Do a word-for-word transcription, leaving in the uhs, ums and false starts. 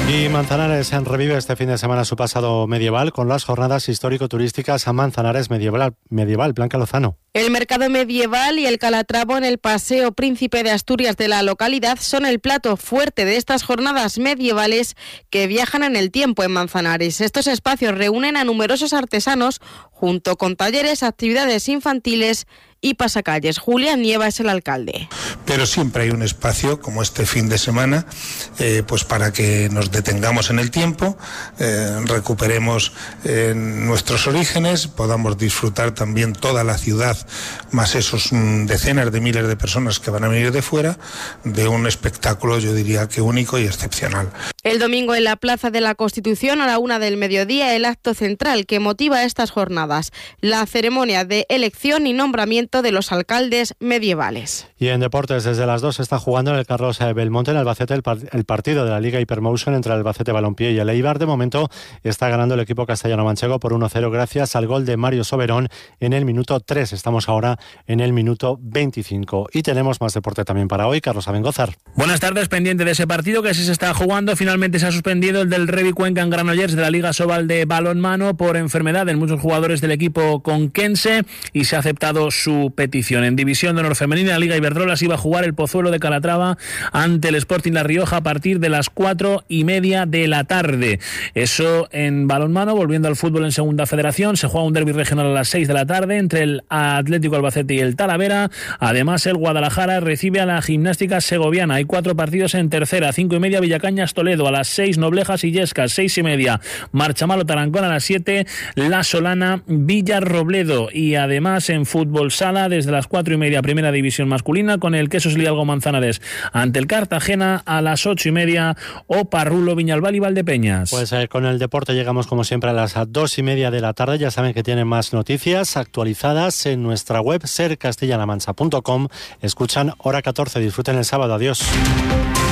Y Manzanares revive este fin de semana su pasado medieval con las jornadas histórico-turísticas a Manzanares Medieval, medieval Blanca Lozano. El mercado medieval y el Calatravo en el Paseo Príncipe de Asturias de la localidad son el plato fuerte de estas jornadas medievales que viajan en el tiempo en Manzanares. Estos espacios reúnen a numerosos artesanos junto con talleres, actividades infantiles y pasacalles. Julián Nieva es el alcalde. Pero siempre hay un espacio como este fin de semana eh, pues para que nos detengamos en el tiempo, eh, recuperemos eh, nuestros orígenes, podamos disfrutar también toda la ciudad, más esos mm, decenas de miles de personas que van a venir de fuera, de un espectáculo, yo diría que único y excepcional. El domingo en la Plaza de la Constitución a la una del mediodía, el acto central que motiva estas jornadas, la ceremonia de elección y nombramiento de los alcaldes medievales. Y en deportes, desde las dos está jugando en el Carlos Belmonte en Albacete el, par- el partido de la Liga Hypermotion entre el Albacete Balompié y el Eibar. De momento está ganando el equipo castellano-manchego por uno cero gracias al gol de Mario Soberón en el minuto tres. Estamos ahora en el minuto veinticinco. Y tenemos más deporte también para hoy. Carlos Abengozar. Buenas tardes, pendiente de ese partido que sí se está jugando. Finalmente se ha suspendido el del Revi Cuenca en Granollers de la Liga Sobal de balonmano por enfermedad en muchos jugadores del equipo conquense y se ha aceptado su petición. En División de Honor Femenina, la Liga Iberdrola se iba a jugar el Pozuelo de Calatrava ante el Sporting La Rioja a partir de las cuatro y media de la tarde. Eso en balonmano. Volviendo al fútbol en Segunda Federación, se juega un derbi regional a las seis de la tarde entre el Atlético Albacete y el Talavera. Además, el Guadalajara recibe a la Gimnástica Segoviana. Hay cuatro partidos en tercera. Cinco y media Villacañas Toledo, a las seis Noblejas y Illescas, seis y media Marchamalo Tarancón, a las siete La Solana Villarrobledo. Y además en fútbol sala desde las cuatro y media Primera División masculina con el Quesos Lialgo Manzanares ante el Cartagena, a las ocho y media Oparrulo Viñalbal y Valdepeñas. Pues eh, con el deporte llegamos como siempre a las dos y media de la tarde. Ya saben que tienen más noticias actualizadas en nuestra web ser castilla la mancha punto com. Escuchan Hora catorce. Disfruten el sábado. Adiós.